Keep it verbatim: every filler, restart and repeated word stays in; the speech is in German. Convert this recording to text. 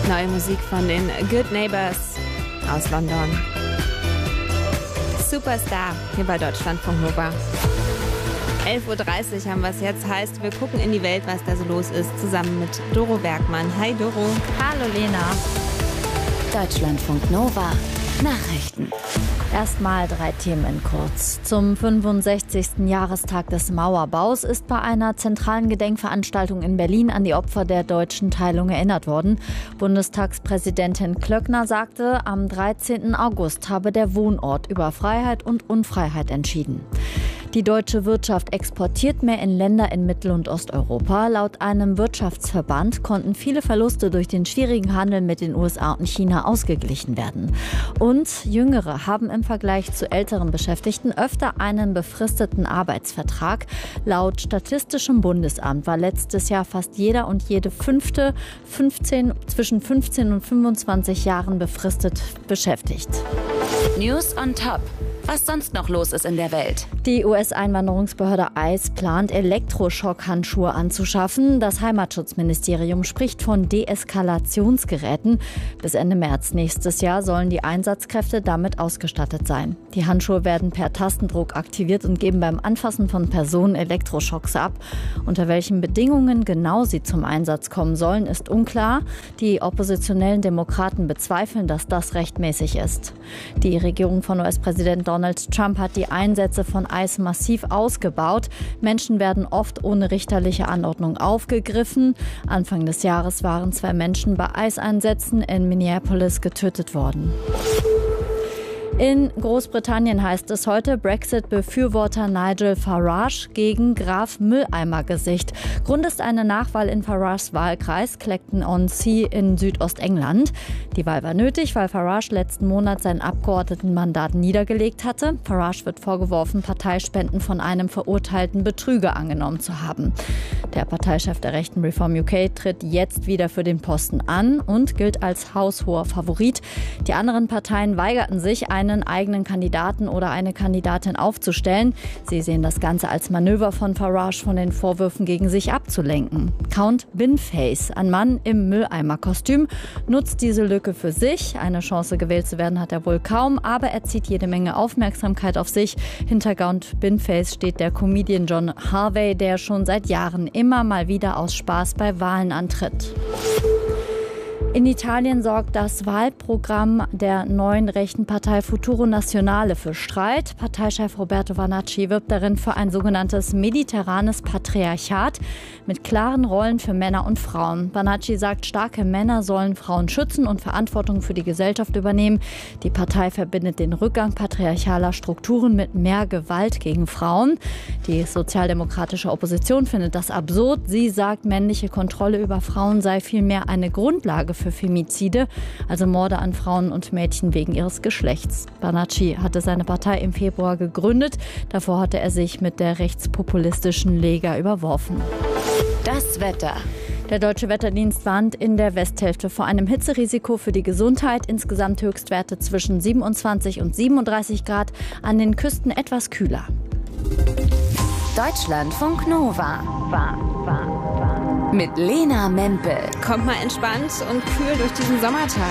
Neue Musik von den Good Neighbors aus London. Superstar hier bei Deutschlandfunk Nova. elf Uhr dreißig haben wir es jetzt, heißt, wir gucken in die Welt, was da so los ist, zusammen mit Doro Bergmann. Hi Doro. Hallo Lena. Deutschlandfunk Nova Nachrichten. Erstmal drei Themen in kurz. Zum fünfundsechzigsten Jahrestag des Mauerbaus ist bei einer zentralen Gedenkveranstaltung in Berlin an die Opfer der deutschen Teilung erinnert worden. Bundestagspräsidentin Klöckner sagte, am dreizehnten August habe der Wohnort über Freiheit und Unfreiheit entschieden. Die deutsche Wirtschaft exportiert mehr in Länder in Mittel- und Osteuropa. Laut einem Wirtschaftsverband konnten viele Verluste durch den schwierigen Handel mit den U S A und China ausgeglichen werden. Und Jüngere haben im Vergleich zu älteren Beschäftigten öfter einen befristeten Arbeitsvertrag. Laut Statistischem Bundesamt war letztes Jahr fast jeder und jede fünfte fünfzehn, zwischen fünfzehn und fünfundzwanzig Jahren befristet beschäftigt. News on Top. Was sonst noch los ist in der Welt. Die U S-Einwanderungsbehörde I C E plant, Elektroschockhandschuhe anzuschaffen. Das Heimatschutzministerium spricht von Deeskalationsgeräten. Bis Ende März nächstes Jahr sollen die Einsatzkräfte damit ausgestattet sein. Die Handschuhe werden per Tastendruck aktiviert und geben beim Anfassen von Personen Elektroschocks ab. Unter welchen Bedingungen genau sie zum Einsatz kommen sollen, ist unklar. Die oppositionellen Demokraten bezweifeln, dass das rechtmäßig ist. Die Regierung von U S-Präsident Donald Trump hat die Einsätze von I C E massiv ausgebaut. Menschen werden oft ohne richterliche Anordnung aufgegriffen. Anfang des Jahres waren zwei Menschen bei I C E-Einsätzen in Minneapolis getötet worden. In Großbritannien heißt es heute, Brexit-Befürworter Nigel Farage gegen Graf Mülleimer-Gesicht. Grund ist eine Nachwahl in Farages Wahlkreis Clacton-on-Sea in Südostengland. Die Wahl war nötig, weil Farage letzten Monat sein Abgeordnetenmandat niedergelegt hatte. Farage wird vorgeworfen, Parteispenden von einem verurteilten Betrüger angenommen zu haben. Der Parteichef der rechten Reform U K tritt jetzt wieder für den Posten an und gilt als haushoher Favorit. Die anderen Parteien weigerten sich, einen eigenen Kandidaten oder eine Kandidatin aufzustellen. Sie sehen das Ganze als Manöver von Farage, von den Vorwürfen gegen sich abzulenken. Count Binface, ein Mann im Mülleimer-Kostüm, nutzt diese Lücke für sich. Eine Chance, gewählt zu werden, hat er wohl kaum, aber er zieht jede Menge Aufmerksamkeit auf sich. Hinter Count Binface steht der Comedian John Harvey, der schon seit Jahren immer mal wieder aus Spaß bei Wahlen antritt. In Italien sorgt das Wahlprogramm der neuen rechten Partei Futuro Nazionale für Streit. Parteichef Roberto Vanacci wirbt darin für ein sogenanntes mediterranes Patriarchat mit klaren Rollen für Männer und Frauen. Vanacci sagt, starke Männer sollen Frauen schützen und Verantwortung für die Gesellschaft übernehmen. Die Partei verbindet den Rückgang patriarchaler Strukturen mit mehr Gewalt gegen Frauen. Die sozialdemokratische Opposition findet das absurd. Sie sagt, männliche Kontrolle über Frauen sei vielmehr eine Grundlage für für Femizide, also Morde an Frauen und Mädchen wegen ihres Geschlechts. Vanacci hatte seine Partei im Februar gegründet. Davor hatte er sich mit der rechtspopulistischen Lega überworfen. Das Wetter. Der Deutsche Wetterdienst warnt in der Westhälfte vor einem Hitzerisiko für die Gesundheit. Insgesamt Höchstwerte zwischen siebenundzwanzig und siebenunddreißig Grad, an den Küsten etwas kühler. Deutschlandfunk Nova. War, war, war. Mit Lena Mempel. Kommt mal entspannt und kühl durch diesen Sommertag.